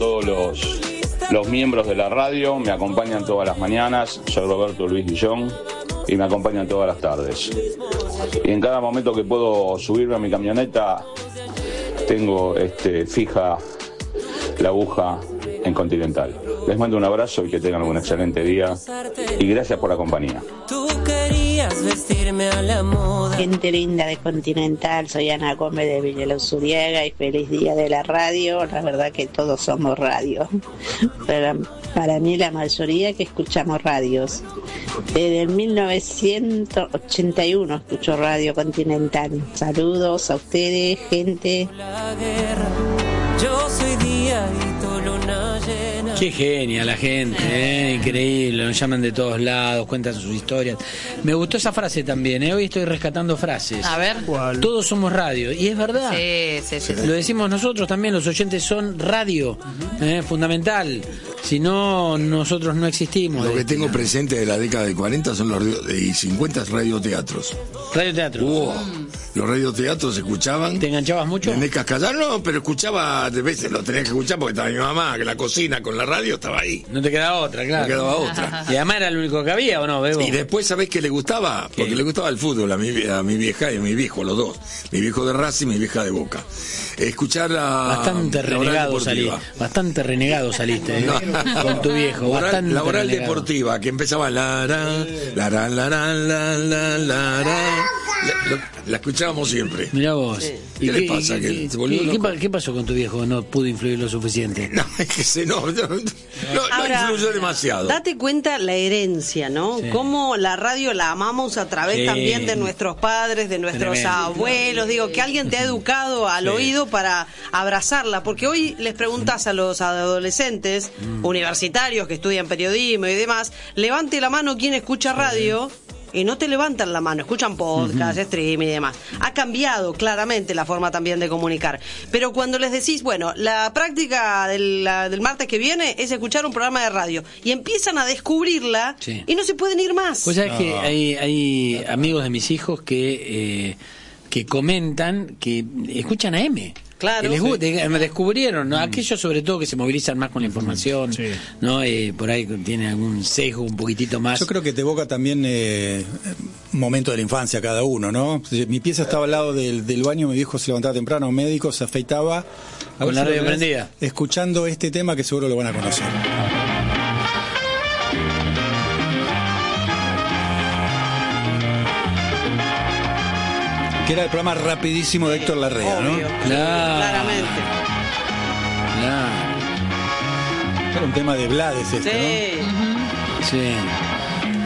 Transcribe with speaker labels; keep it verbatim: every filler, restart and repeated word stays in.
Speaker 1: todos los, los miembros de la radio. Me acompañan todas las mañanas. Soy Roberto Luis Guillón y me acompañan todas las tardes. Y en cada momento que puedo subirme a mi camioneta, tengo este, fija la aguja en Continental. Les mando un abrazo y que tengan un excelente día. Y gracias por la compañía.
Speaker 2: Vestirme a la moda.
Speaker 3: Gente linda de Continental, soy Ana Gómez de Villaluzuriaga y feliz día de la radio. La verdad que todos somos radio. Para, para mí la mayoría que escuchamos radios. Desde el mil novecientos ochenta y uno escucho Radio Continental. Saludos a ustedes, gente.
Speaker 2: La guerra, yo soy día y tú luna llena.
Speaker 4: Qué genia la gente, ¿eh? Increíble, nos llaman de todos lados, cuentan sus historias. Me gustó esa frase también, ¿eh? Hoy estoy rescatando frases.
Speaker 5: A ver.
Speaker 4: ¿Cuál? Todos somos radio, y es verdad.
Speaker 5: Sí, sí, sí, sí.
Speaker 4: Lo decimos nosotros también, los oyentes son radio, uh-huh. ¿eh? Fundamental. Si no, nosotros no existimos.
Speaker 6: Lo que tengo presente de la década de cuarenta son los y cincuenta radioteatros.
Speaker 4: Radioteatros.
Speaker 6: Oh, los radioteatros se escuchaban.
Speaker 4: ¿Te enganchabas mucho?
Speaker 6: ¿Tenés que cascar? No, pero escuchaba, de veces lo tenías que escuchar porque estaba mi mamá, que la cocina con la radio estaba ahí.
Speaker 4: No te quedaba otra, claro.
Speaker 6: No quedaba otra.
Speaker 4: Y además era lo único que había, ¿o no, Bebo?
Speaker 6: Y después, ¿sabés qué le gustaba?
Speaker 4: ¿Qué?
Speaker 6: Porque le gustaba el fútbol a mi, a mi vieja y a mi viejo, los dos. Mi viejo de Racing y mi vieja de Boca. Escuchar la...
Speaker 4: Bastante
Speaker 6: la
Speaker 4: renegado saliste. Bastante renegado saliste, ¿eh? No. Con tu viejo.
Speaker 6: Oral,
Speaker 4: bastante
Speaker 6: la oral
Speaker 4: renegado.
Speaker 6: Deportiva, que empezaba la la la la la la la la la la. La escuchábamos siempre.
Speaker 4: Mirá vos.
Speaker 6: Sí.
Speaker 4: ¿Y
Speaker 6: ¿Qué,
Speaker 4: qué
Speaker 6: le pasa?
Speaker 4: ¿Qué,
Speaker 6: ¿Que se volvió
Speaker 4: qué,
Speaker 6: loco?
Speaker 4: qué, ¿Qué pasó con tu viejo? ¿No pudo influir lo suficiente?
Speaker 6: No, es que se no, no, no,
Speaker 7: Ahora,
Speaker 6: no influyó demasiado.
Speaker 7: Date cuenta la herencia, ¿no?
Speaker 4: Sí.
Speaker 7: Cómo la radio la amamos a través
Speaker 4: Sí.
Speaker 7: también de nuestros padres, de nuestros
Speaker 4: Tremendo.
Speaker 7: abuelos. Digo, que alguien te ha educado al
Speaker 4: Sí.
Speaker 7: oído para abrazarla. Porque hoy les preguntás a los adolescentes
Speaker 4: Mm.
Speaker 7: universitarios que estudian periodismo y demás, levante la mano quien escucha radio. Y no te levantan la mano, escuchan podcast, uh-huh. streaming y demás. Ha cambiado claramente la forma también de comunicar. Pero cuando les decís, bueno, la práctica del, la, del martes que viene es escuchar un programa de radio. Y empiezan a descubrirla
Speaker 4: sí.
Speaker 7: y no se pueden ir más.
Speaker 4: Pues sabes
Speaker 6: no.
Speaker 4: que hay, hay amigos de mis hijos que, eh, que comentan que escuchan a M.
Speaker 7: Claro.
Speaker 4: Les,
Speaker 7: Sí.
Speaker 4: de, me descubrieron, ¿no? Aquellos sobre todo que se movilizan más con la información, sí. ¿no? Eh, por ahí tienen algún sesgo un poquitito más.
Speaker 8: Yo creo que te evoca también eh, un momento de la infancia cada uno, ¿no? Mi pieza estaba al lado del, del baño, mi viejo se levantaba temprano, médico, se afeitaba. A
Speaker 4: con la
Speaker 8: si
Speaker 4: radio prendida.
Speaker 8: Escuchando este tema que seguro lo van a conocer. Que era el programa rapidísimo de Héctor Larrea, ¿no?
Speaker 7: Obvio.
Speaker 4: Claro.
Speaker 7: Claramente.
Speaker 4: Claro.
Speaker 8: Era un tema de Blades este,
Speaker 7: Sí.
Speaker 8: ¿no?
Speaker 4: Sí.